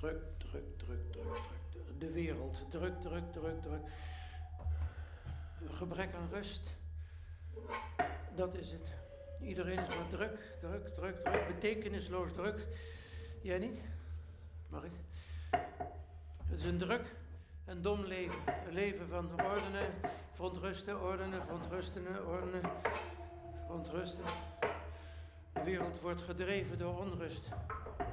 Druk, druk, druk, druk, druk. De wereld. Druk, druk, druk, druk. Een gebrek aan rust. Dat is het. Iedereen is maar druk, druk, druk, druk. Betekenisloos druk. Jij niet? Mag ik? Het is een druk en dom leven. Een leven van ordenen, verontrusten, ordenen, verontrusten, ordenen, verontrusten. De wereld wordt gedreven door onrust.